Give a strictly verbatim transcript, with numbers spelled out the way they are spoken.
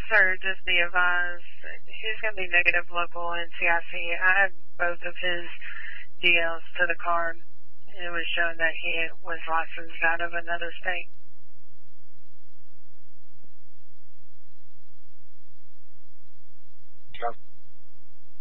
Sir, just be advised, he's going to be negative local in C I C. I have both of his D Ls to the card. It was showing that he was licensed out of another state.